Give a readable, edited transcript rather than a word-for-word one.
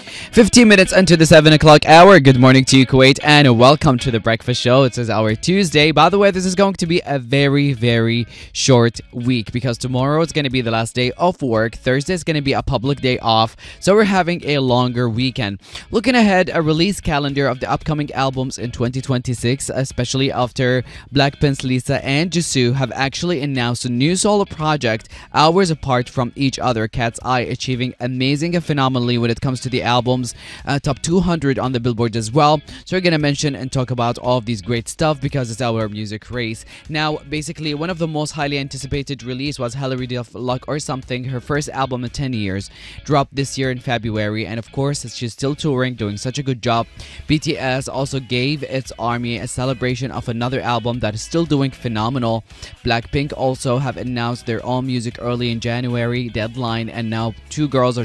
15 minutes into the 7 o'clock hour. Good morning to you, Kuwait, and welcome to the breakfast show. It is our Tuesday. By the way, this is going to be a very, very short week because tomorrow is going to be the last day of work. Thursday is going to be a public day off, so we're having a longer weekend. Looking ahead, a release calendar of the upcoming albums in 2026, especially after Blackpink's Lisa and Jisoo have actually announced a new solo project hours apart from each other. Cat's Eye achieving amazing and phenomenally when it comes to the albums, top 200 on the Billboard as well. So we're gonna mention and talk about all of these great stuff because it's our music race. Now, basically, one of the most highly anticipated release was Hilary Duff Luck or Something, her first album in 10 years, dropped this year in February, and of course, she's still touring, doing such a good job. BTS also gave its army a celebration of another album that is still doing phenomenal. Blackpink also have announced their own music early in January, Deadline, and now two girls are